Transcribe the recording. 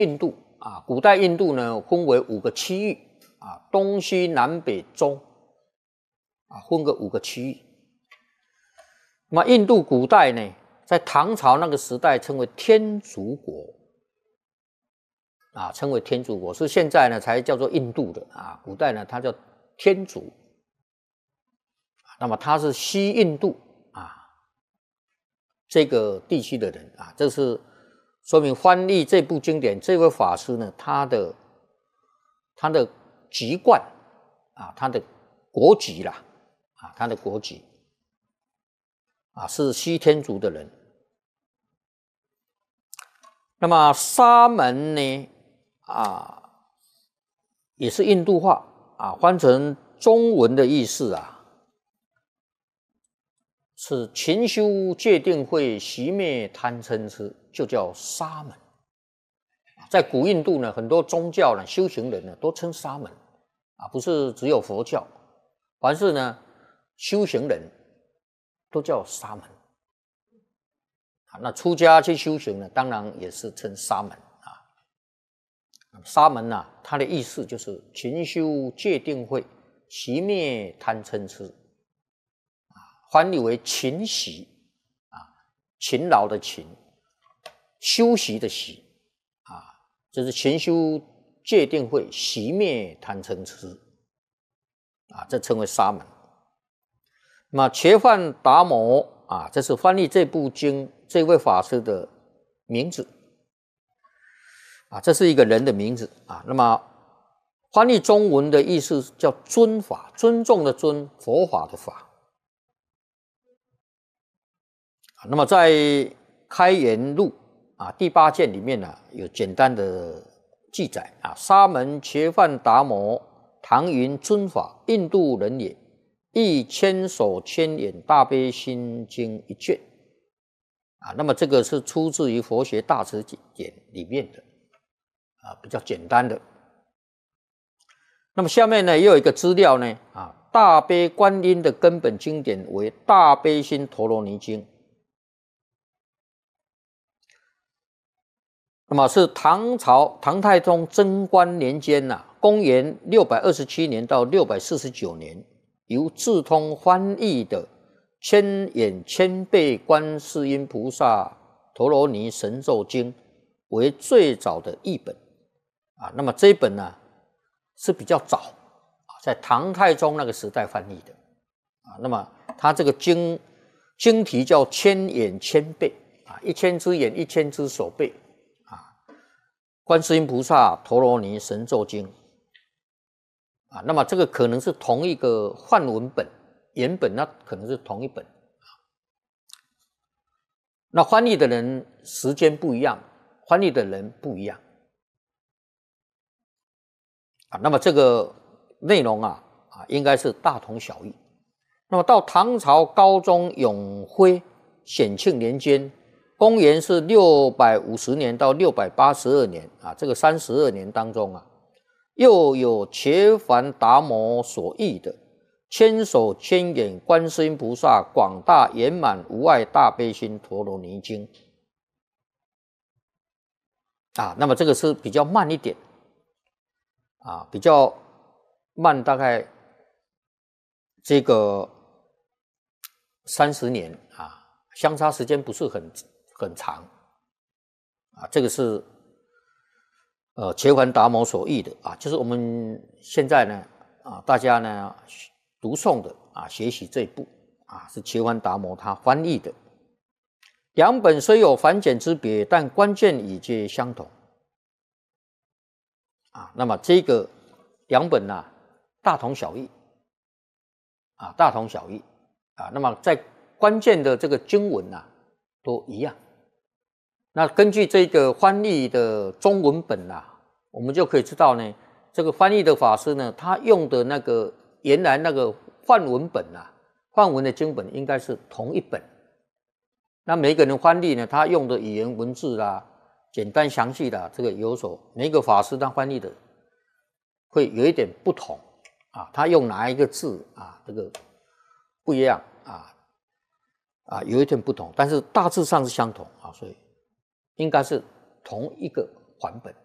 印度啊，古代印度呢分为5个区域啊，东西南北中啊，分个5个区域。那么印度古代呢，在唐朝那个时代称为天竺国啊，称为天竺国，是现在呢才叫做印度的啊，古代呢它叫天竺。那么他是西印度啊这个地区的人啊，这是说明翻译这部经典这位法师呢，他的籍贯啊，他的国籍啦啊，他的国籍啊是西天竺的人。那么沙门呢啊，也是印度话啊，翻成中文的意思啊。是勤修戒定慧，熄灭贪嗔痴，就叫沙门。在古印度呢，很多宗教呢，修行人呢，都称沙门啊，不是只有佛教，凡是呢修行人都叫沙门啊。那出家去修行呢，当然也是称沙门啊。沙门啊，它的意思就是勤修戒定慧，熄灭贪嗔痴。翻译为勤习啊，勤劳的勤，修习的习啊，就是勤修戒定慧，熄灭贪嗔痴啊，这称为沙门。那么伽梵达摩啊，这是翻译这部经这位法师的名字啊，这是一个人的名字啊。那么翻译中文的意思叫尊法，尊重的尊，佛法的法。那么在开元录啊第8卷里面呢，有简单的记载啊，沙门伽梵达摩，唐云尊法，印度人也，亦千手千眼大悲心经1卷啊。那么这个是出自于佛学大辞典里面的啊，比较简单的。那么下面呢，也有一个资料呢啊，大悲观音的根本经典为大悲心陀罗尼经。那么是唐朝唐太宗贞观年间呐，公元627年到649年，由智通翻译的《千眼千倍观世音菩萨陀罗尼神咒经》为最早的译本啊。那么这一本呢是比较早啊，在唐太宗那个时代翻译的啊。那么它这个经题叫千眼千倍啊，1000只眼1000只手背。观世音菩萨陀罗尼神咒经啊，那么这个可能是同一个梵文本，原本那可能是同一本啊。那翻译的人时间不一样，翻译的人不一样啊。那么这个内容啊应该是大同小异。那么到唐朝高宗永徽显庆年间。公元是650年到682年啊，这个32年当中啊，又有伽梵达摩所译的《千手千眼观世音菩萨广大圆满无碍大悲心陀罗尼经》啊，那么这个是比较慢一点啊，比较慢，大概这个30年啊，相差时间不是很长啊，这个是伽梵达摩所译的啊，就是我们现在呢啊，大家呢读诵的啊，学习这一部啊，是伽梵达摩他翻译的。两本虽有繁简之别，但关键已皆相同啊。那么这个两本呢，大同小异啊，大同小异啊。那么在关键的这个经文啊，都一样。那根据这个翻译的中文本啊，我们就可以知道呢，这个翻译的法师呢，他用的那个原来那个梵文本啊，梵文的经本应该是同一本。那每个人翻译呢，他用的语言文字啦，简单详细的这个有所，每个法师他翻译的会有一点不同啊，他用哪一个字啊，这个不一样啊，有一点不同，但是大致上是相同啊，所以应该是同一个版本。